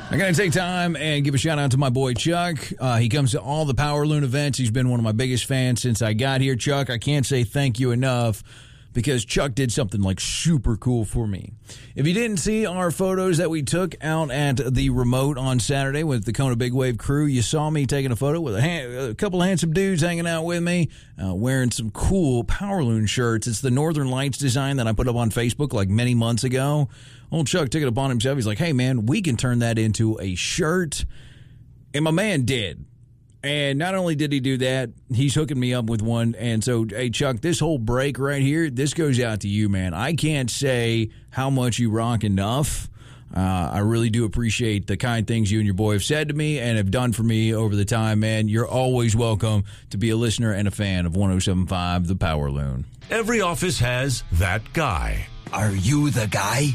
I got to take time and give a shout out to my boy Chuck. He comes to all the Power Loon events. He's been one of my biggest fans since I got here. Chuck, I can't say thank you enough because Chuck did something like super cool for me. If you didn't see our photos that we took out at the remote on Saturday with the Kona Big Wave crew, you saw me taking a photo with a couple of handsome dudes hanging out with me, wearing some cool Power Loon shirts. It's the Northern Lights design that I put up on Facebook like many months ago. Old Chuck took it upon himself. He's like, hey, man, we can turn that into a shirt. And my man did. And not only did he do that, he's hooking me up with one. And so, hey, Chuck, this whole break right here, this goes out to you, man. I can't say how much you rock enough. I really do appreciate the kind things you and your boy have said to me and have done for me over the time, man. You're always welcome to be a listener and a fan of 107.5 The Power Loon. Every office has that guy. Are you the guy?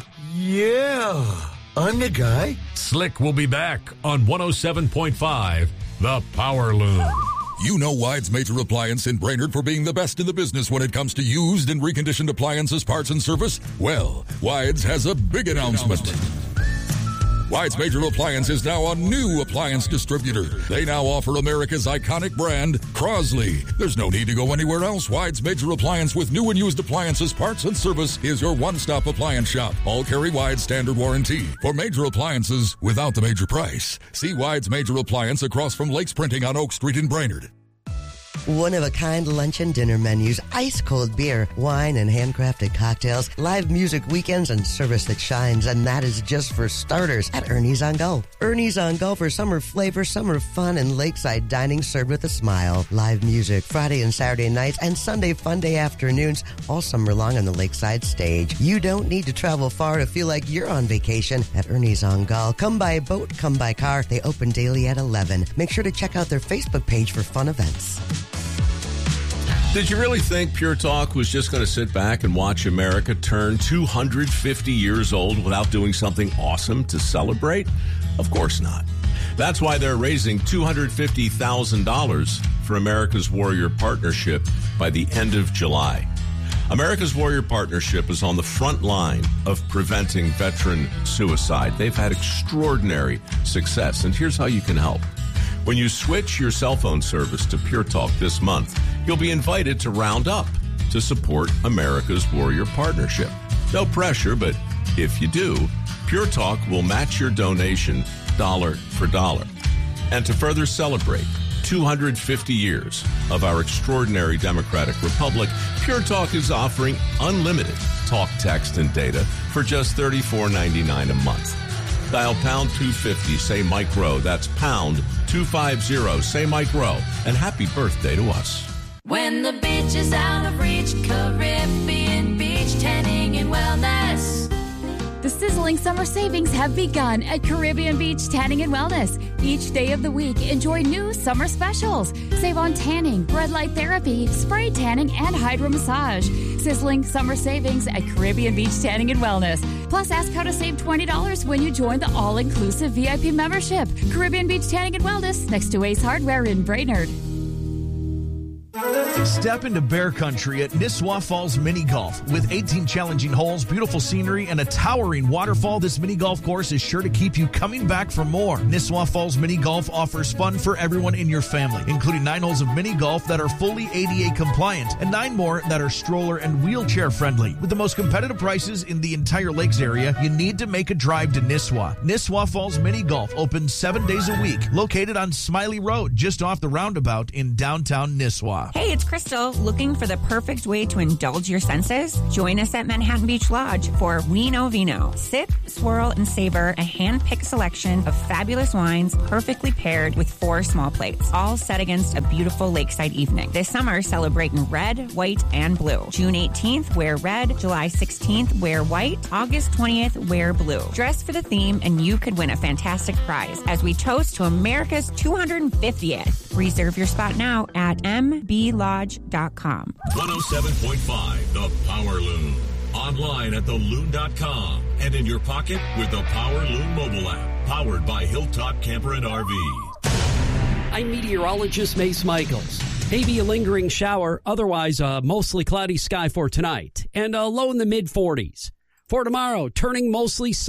Yeah, I'm the guy. Slick will be back on 107.5 The Power Loon. You know Wide's Major Appliance in Brainerd for being the best in the business when it comes to used and reconditioned appliances, parts, and service? Well, Wide's has a big announcement. Wide's Major Appliance is now a new appliance distributor. They now offer America's iconic brand, Crosley. There's no need to go anywhere else. Wide's Major Appliance with new and used appliances, parts, and service is your one-stop appliance shop. All carry Wide's standard warranty. For major appliances without the major price, see Wide's Major Appliance across from Lakes Printing on Oak Street in Brainerd. One-of-a-kind lunch and dinner menus, ice-cold beer, wine and handcrafted cocktails, live music weekends, and service that shines. And that is just for starters at Ernie's on Go. Ernie's on Go for summer flavor, summer fun, and lakeside dining served with a smile. Live music Friday and Saturday nights and Sunday fun day afternoons all summer long on the lakeside stage. You don't need to travel far to feel like you're on vacation at Ernie's on Go. Come by boat, come by car. They open daily at 11. Make sure to check out their Facebook page for fun events. Did you really think Pure Talk was just going to sit back and watch America turn 250 years old without doing something awesome to celebrate? Of course not. That's why they're raising $250,000 for America's Warrior Partnership by the end of July. America's Warrior Partnership is on the front line of preventing veteran suicide. They've had extraordinary success, and here's how you can help. When you switch your cell phone service to Pure Talk this month, you'll be invited to round up to support America's Warrior Partnership. No pressure, but if you do, Pure Talk will match your donation dollar for dollar. And to further celebrate 250 years of our extraordinary democratic republic, Pure Talk is offering unlimited talk, text, and data for just $34.99 a month. Dial pound 250, say Mike Rowe. That's pound 250, say Mike Rowe. And happy birthday to us. When the beach is out of reach, Caribbean Beach Tanning and Wellness. The sizzling summer savings have begun at Caribbean Beach Tanning and Wellness. Each day of the week, enjoy new summer specials. Save on tanning, red light therapy, spray tanning, and hydro massage. Sizzling summer savings at Caribbean Beach Tanning and Wellness. Plus, ask how to save $20 when you join the all-inclusive VIP membership. Caribbean Beach Tanning and Wellness, next to Ace Hardware in Brainerd. Step into bear country at Nisswa Falls Mini Golf. With 18 challenging holes, beautiful scenery, and a towering waterfall, this mini golf course is sure to keep you coming back for more. Nisswa Falls Mini Golf offers fun for everyone in your family, including 9 holes of mini golf that are fully ADA compliant and 9 more that are stroller and wheelchair friendly. With the most competitive prices in the entire lakes area, you need to make a drive to Nisswa. Nisswa Falls Mini Golf opens 7 days a week, located on Smiley Road, just off the roundabout in downtown Nisswa. Hey, it's Crystal. Looking for the perfect way to indulge your senses? Join us at Manhattan Beach Lodge for We Know Vino. Sip, swirl, and savor a hand-picked selection of fabulous wines perfectly paired with 4 small plates, all set against a beautiful lakeside evening. This summer, celebrating red, white, and blue. June 18th, wear red. July 16th, wear white. August 20th, wear blue. Dress for the theme, and you could win a fantastic prize as we toast to America's 250th. Reserve your spot now at mblodge.com. 107.5 The Power Loon. Online at theloon.com and in your pocket with the Power Loon mobile app. Powered by Hilltop Camper and RV. I'm meteorologist Mace Michaels. Maybe a lingering shower, otherwise a mostly cloudy sky for tonight. And a low in the mid-40s. For tomorrow, turning mostly sunny.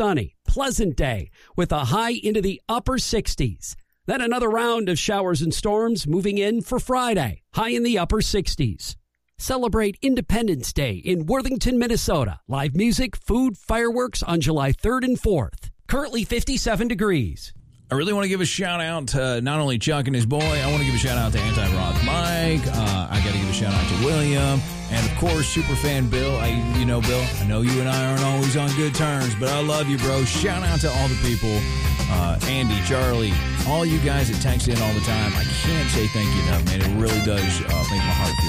pleasant day with a high into the upper 60s. Then another round of showers and storms moving in for Friday, high in the upper 60s. Celebrate Independence Day in Worthington, Minnesota. Live music, food, fireworks on July 3rd and 4th. Currently 57 degrees. I really want to give a shout out to not only Chuck and his boy, I want to give a shout out to Anti-Roth Mike. I got to give a shout out to William. And, of course, Superfan Bill. Bill, I know you and I aren't always on good terms, but I love you, bro. Shout out to all the people, Andy, Charlie, all you guys that text in all the time. I can't say thank you enough, man. It really does make my heart feel